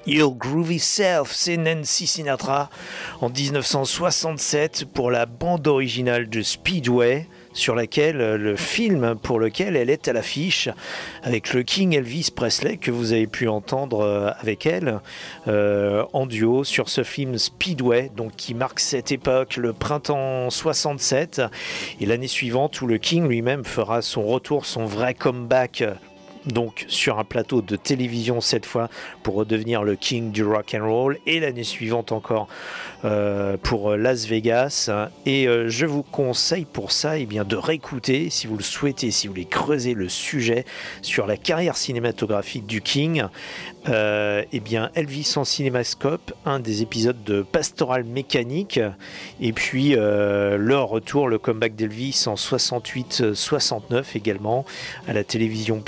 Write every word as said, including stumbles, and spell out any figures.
Your Groovy Self, c'est Nancy Sinatra en dix-neuf cent soixante-sept pour la bande originale de Speedway, sur laquelle le film pour lequel elle est à l'affiche, avec le King Elvis Presley que vous avez pu entendre avec elle euh, en duo sur ce film Speedway, donc qui marque cette époque, le printemps soixante-sept, et l'année suivante où le King lui-même fera son retour, son vrai comeback. Donc sur un plateau de télévision cette fois pour redevenir le king du rock and roll, et l'année suivante encore euh, pour Las Vegas. Et euh, je vous conseille pour ça eh bien, de réécouter, si vous le souhaitez, si vous voulez creuser le sujet sur la carrière cinématographique du King, euh, eh bien Elvis en cinémascope, un des épisodes de Pastoral Mécanique, et puis euh, le retour, le comeback d'Elvis en soixante-huit soixante-neuf également à la télévision